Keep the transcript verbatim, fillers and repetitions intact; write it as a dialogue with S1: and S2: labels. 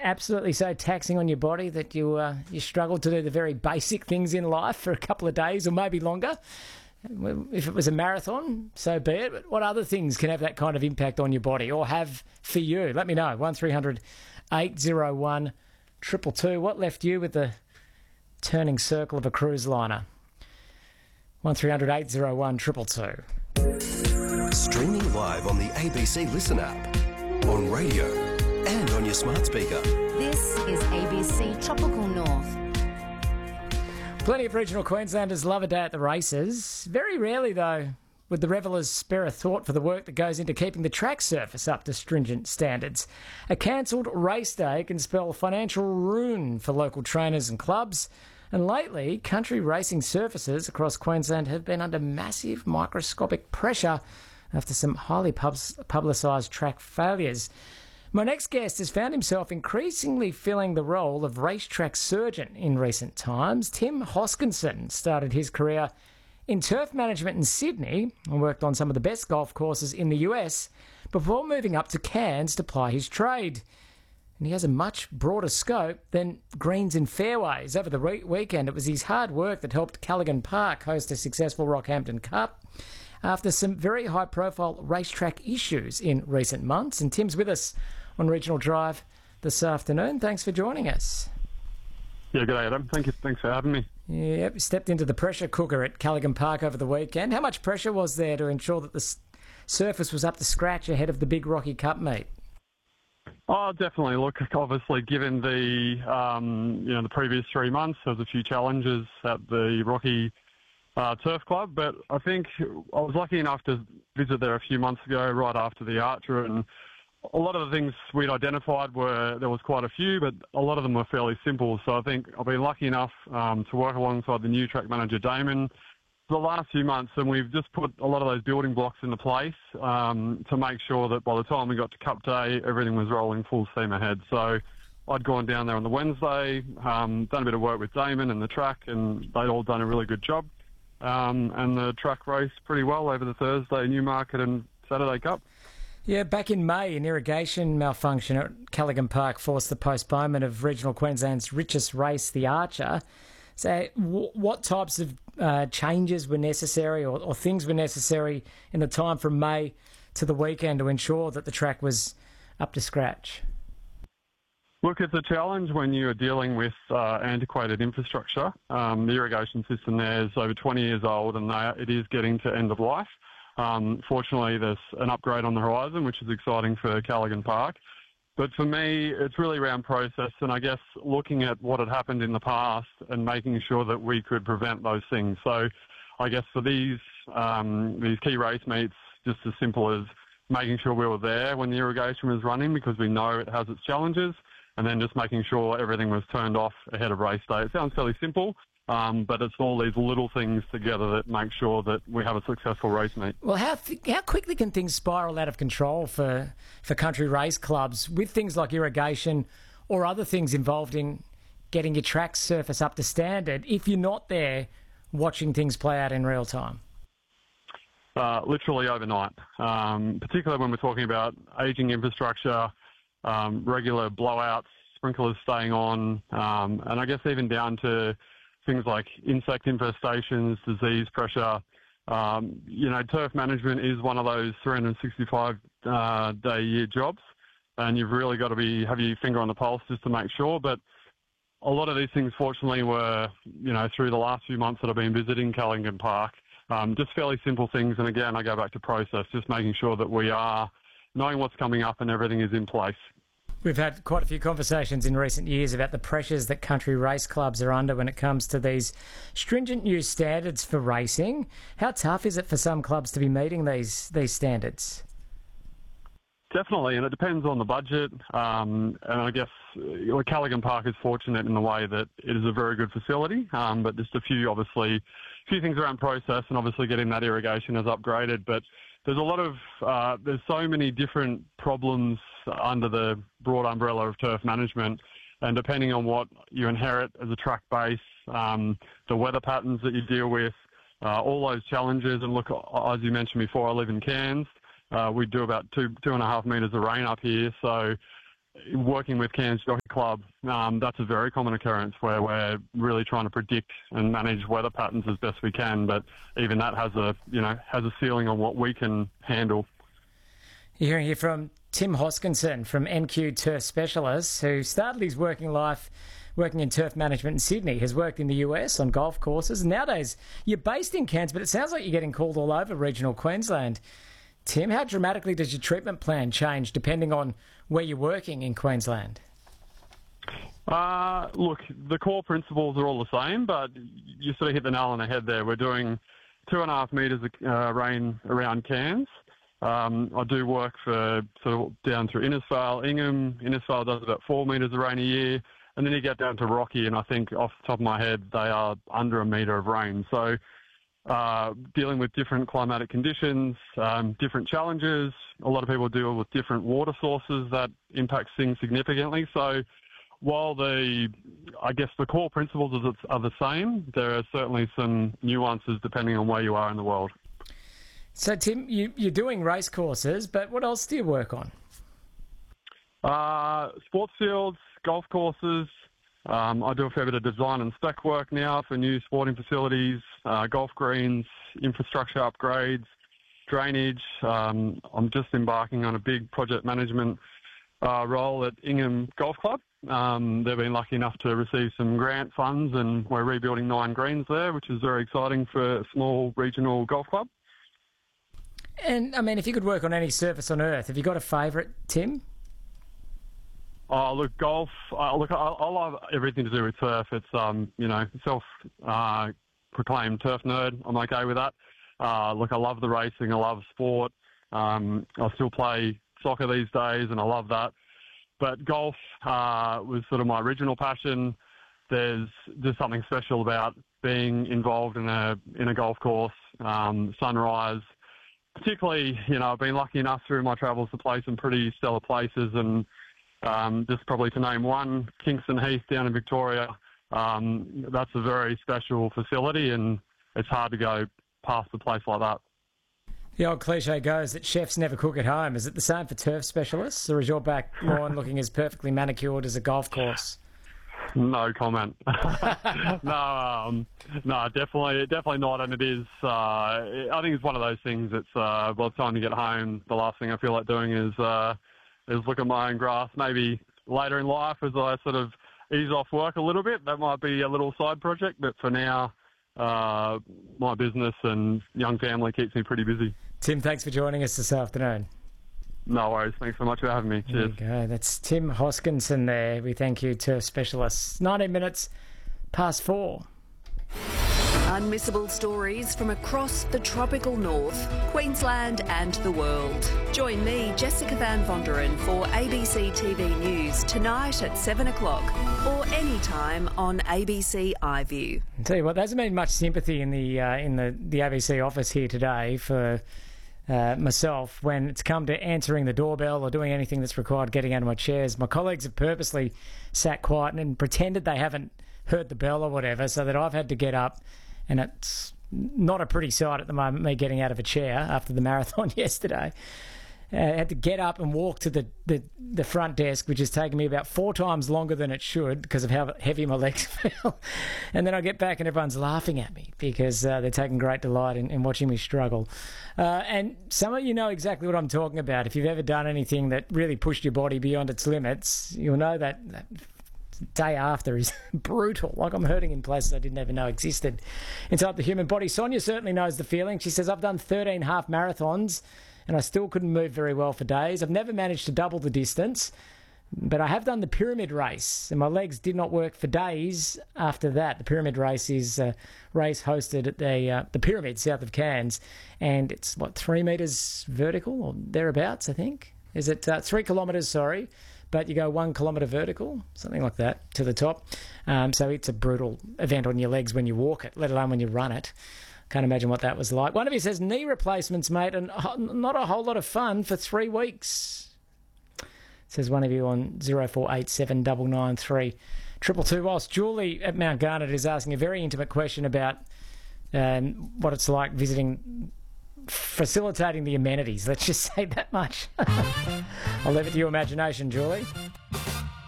S1: absolutely so taxing on your body that you uh, you struggle to do the very basic things in life for a couple of days or maybe longer? If it was a marathon, so be it. But what other things can have that kind of impact on your body or have for you? Let me know. one three hundred eight oh one two two two. What left you with the turning circle of a cruise liner? one three hundred eight oh one two two two.
S2: Streaming live on the A B C Listen app, on radio and on your smart speaker.
S3: This is A B C Tropical North.
S1: Plenty of regional Queenslanders love a day at the races. Very rarely, though, would the revellers spare a thought for the work that goes into keeping the track surface up to stringent standards. A cancelled race day can spell financial ruin for local trainers and clubs. And lately, country racing surfaces across Queensland have been under massive microscopic pressure after some highly pub- publicised track failures. My next guest has found himself increasingly filling the role of racetrack surgeon in recent times. Tim Hoskinson started his career in turf management in Sydney and worked on some of the best golf courses in the U S before moving up to Cairns to ply his trade. And he has a much broader scope than greens and fairways. Over the re- weekend, it was his hard work that helped Callaghan Park host a successful Rockhampton Cup after some very high-profile racetrack issues in recent months. And Tim's with us on Regional Drive this afternoon. Thanks for joining us.
S4: Yeah, good day, Adam. Thank you. Thanks for having me.
S1: Yep, stepped into the pressure cooker at Callaghan Park over the weekend. How much pressure was there to ensure that the s- surface was up to scratch ahead of the big Rocky Cup meet?
S4: Oh, definitely. Look, obviously, given the um, you know the previous three months, there was a few challenges at the Rocky uh, Turf Club, but I think I was lucky enough to visit there a few months ago, right after the Archer, and a lot of the things we'd identified were, there was quite a few, but a lot of them were fairly simple. So I think I've been lucky enough um, to work alongside the new track manager, Damon, for the last few months, and we've just put a lot of those building blocks into place um, to make sure that by the time we got to Cup Day, everything was rolling full steam ahead. So I'd gone down there on the Wednesday, um, done a bit of work with Damon and the track, and they'd all done a really good job. Um, and the track raced pretty well over the Thursday Newmarket and Saturday Cup.
S1: Yeah, back in May, an irrigation malfunction at Callaghan Park forced the postponement of regional Queensland's richest race, the Archer. So w- what types of uh, changes were necessary or, or things were necessary in the time from May to the weekend to ensure that the track was up to scratch?
S4: Look, it's a challenge when you are dealing with uh, antiquated infrastructure. Um, the irrigation system there is over twenty years old and they, it is getting to end of life. Um, fortunately, there's an upgrade on the horizon, which is exciting for Callaghan Park. But for me, it's really around process and I guess looking at what had happened in the past and making sure that we could prevent those things. So I guess for these um, these key race meets, just as simple as making sure we were there when the irrigation was running because we know it has its challenges, and then just making sure everything was turned off ahead of race day. It sounds fairly simple, Um, but it's all these little things together that make sure that we have a successful race meet.
S1: Well, how th- how quickly can things spiral out of control for, for country race clubs with things like irrigation or other things involved in getting your track surface up to standard if you're not there watching things play out in real time?
S4: Uh, literally overnight, um, particularly when we're talking about ageing infrastructure, um, regular blowouts, sprinklers staying on, um, and I guess even down to things like insect infestations, disease pressure. Um, you know, turf management is one of those three hundred sixty-five uh, day a year jobs, and you've really got to be have your finger on the pulse just to make sure. But a lot of these things, fortunately, were, you know, through the last few months that I've been visiting Callaghan Park, um, just fairly simple things. And again, I go back to process, just making sure that we are knowing what's coming up and everything is in place.
S1: We've had quite a few conversations in recent years about the pressures that country race clubs are under when it comes to these stringent new standards for racing. How tough is it for some clubs to be meeting these these standards?
S4: Definitely, and it depends on the budget. Um, and I guess uh, Callaghan Park is fortunate in the way that it is a very good facility, um, but just a few, obviously, a few things around process and obviously getting that irrigation is upgraded. But there's a lot of, uh, there's so many different problems under the broad umbrella of turf management, and depending on what you inherit as a track base, um, the weather patterns that you deal with, uh, all those challenges. And look, as you mentioned before, I live in Cairns. Uh, we do about two two and a half metres of rain up here, so working with Cairns Jockey club, um, that's a very common occurrence where we're really trying to predict and manage weather patterns as best we can. But even that has a, you know, has a ceiling on what we can handle.
S1: You're hearing here from Tim Hoskinson from N Q Turf Specialists, who started his working life working in turf management in Sydney, has worked in the U S on golf courses. Nowadays, you're based in Cairns, but it sounds like you're getting called all over regional Queensland. Tim, how dramatically does your treatment plan change depending on where you're working in Queensland?
S4: Uh, look, the core principles are all the same, but you sort of hit the nail on the head there. We're doing two and a half metres of uh, rain around Cairns. Um, I do work for sort of down through Innisfail, Ingham. Innisfail does about four metres of rain a year. And then you get down to Rocky, and I think off the top of my head, they are under a metre of rain. So uh, dealing with different climatic conditions, um, different challenges. A lot of people deal with different water sources that impacts things significantly. So while the, I guess the core principles are the same, there are certainly some nuances depending on where you are in the world.
S1: So, Tim, you, you're doing race courses, but what else do you work on?
S4: Uh, sports fields, golf courses. Um, I do a fair bit of design and spec work now for new sporting facilities, uh, golf greens, infrastructure upgrades, drainage. Um, I'm just embarking on a big project management uh, role at Ingham Golf Club. Um, they've been lucky enough to receive some grant funds, and we're rebuilding nine greens there, which is very exciting for a small regional golf club.
S1: And, I mean, if you could work on any surface on Earth, have you got a favourite, Tim?
S4: Oh, look, golf. Uh, look, I, I love everything to do with turf. It's, um, you know, self-proclaimed uh, turf nerd. I'm okay with that. Uh, look, I love the racing. I love sport. Um, I still play soccer these days, and I love that. But golf uh, was sort of my original passion. There's just something special about being involved in a in a golf course, um, sunrise. Particularly, you know, I've been lucky enough through my travels to play some pretty stellar places, and Um, just probably to name one, Kingston Heath down in Victoria. Um, that's a very special facility, and it's hard to go past a place like that.
S1: The old cliche goes that chefs never cook at home. Is it the same for turf specialists, or is your back lawn looking as perfectly manicured as a golf course?
S4: No comment. no, um, no, definitely, definitely not. And it is. Uh, I think it's one of those things. It's uh, by the time you get home, the last thing I feel like doing is. Uh, is look at my own grass. Maybe later in life as I sort of ease off work a little bit, that might be a little side project. But for now, uh, my business and young family keeps me pretty busy.
S1: Tim, thanks for joining us this afternoon.
S4: No worries. Thanks so much for having me. Cheers.
S1: There you go. That's Tim Hoskinson there. We thank you, Turf Specialists. nineteen minutes past four.
S5: Unmissable stories from across the tropical north, Queensland and the world. Join me, Jessica Van Vonderen, for A B C T V News tonight at seven o'clock or anytime on A B C iView.
S1: I'll tell you what, there hasn't been much sympathy in the uh, in the, the A B C office here today for uh, myself when it's come to answering the doorbell or doing anything that's required getting out of my chairs. My colleagues have purposely sat quiet and pretended they haven't heard the bell or whatever, so that I've had to get up. And it's not a pretty sight at the moment, me getting out of a chair after the marathon yesterday. Uh, I had to get up and walk to the, the, the front desk, which has taken me about four times longer than it should because of how heavy my legs feel. And then I get back and everyone's laughing at me because uh, they're taking great delight in, in watching me struggle. Uh, and some of you know exactly what I'm talking about. If you've ever done anything that really pushed your body beyond its limits, you'll know that... that day after is brutal. Like, I'm hurting in places I didn't even know existed inside the human body. Sonia certainly knows the feeling. She says, I've done thirteen half marathons and I still couldn't move very well for days. I've never managed to double the distance, but I have done the pyramid race and my legs did not work for days after that. The pyramid race is a race hosted at the uh, the pyramid south of Cairns, and it's what, three metres vertical or thereabouts, I think. Is it uh, three kilometres, sorry. But you go one kilometre vertical, something like that, to the top. Um, so it's a brutal event on your legs when you walk it, let alone when you run it. Can't imagine what that was like. One of you says, knee replacements, mate, and not a whole lot of fun for three weeks. Says one of you on zero four eight seven nine nine three triple two. Whilst Julie at Mount Garnet is asking a very intimate question about um, what it's like visiting... facilitating the amenities, let's just say that much. I'll leave it to your imagination, Julie.